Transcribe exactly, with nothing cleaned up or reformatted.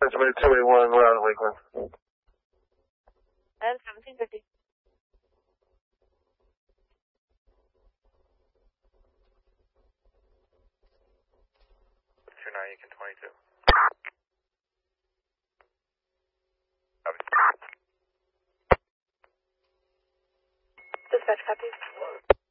two eighty-one, we're out of Lakeland. And seventeen fifty. two nine, you can twenty-two. Dispatch copies.